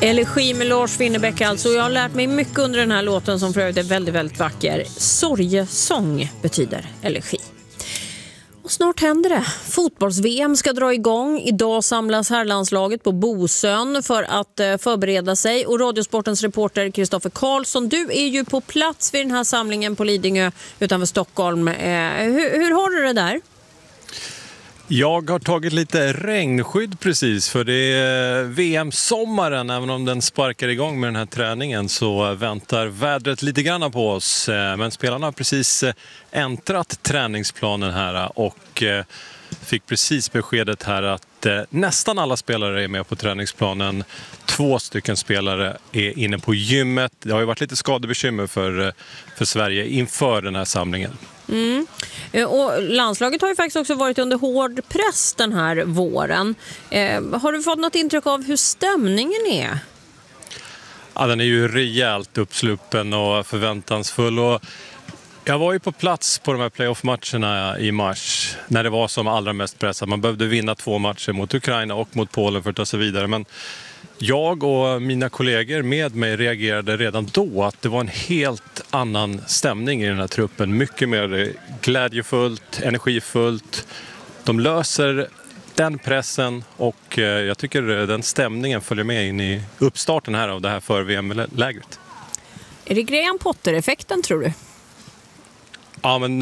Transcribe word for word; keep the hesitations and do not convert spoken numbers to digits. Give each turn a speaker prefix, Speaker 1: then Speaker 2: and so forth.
Speaker 1: Elegi med Lars Winnerbäck alltså. Jag har lärt mig mycket under den här låten som för övrigt är väldigt, väldigt vacker. Sorgesång betyder elegi. Och snart händer det. Fotbolls-V M ska dra igång. Idag samlas herrlandslaget på Bosön för att eh, förbereda sig. Och Radiosportens reporter Kristoffer Karlsson, du är ju på plats vid den här samlingen på Lidingö utanför Stockholm. Eh, hur, hur har du det där?
Speaker 2: Jag har tagit lite regnskydd precis, för det är V M-sommaren. Även om den sparkar igång med den här träningen så väntar vädret lite grann på oss. Men spelarna har precis äntrat träningsplanen här och fick precis beskedet här att nästan alla spelare är med på träningsplanen. Två stycken spelare är inne på gymmet. Det har ju varit lite skadebekymmer för, för Sverige inför den här samlingen.
Speaker 1: Mm. Och landslaget har ju faktiskt också varit under hård press den här våren. Eh, har du fått något intryck av hur stämningen är?
Speaker 2: Ja, den är ju rejält uppsluppen och förväntansfull. Och jag var ju på plats på de här playoff-matcherna i mars när det var som allra mest pressat. Man behövde vinna två matcher mot Ukraina och mot Polen för att ta sig vidare. Men jag och mina kollegor med mig reagerade redan då att det var en helt annan stämning i den här truppen. Mycket mer glädjefullt, energifullt. De löser den pressen och jag tycker den stämningen följer med in i uppstarten här av det här för-V M-lägret.
Speaker 1: Är det Graham Potter-effekten tror du?
Speaker 2: Ja, men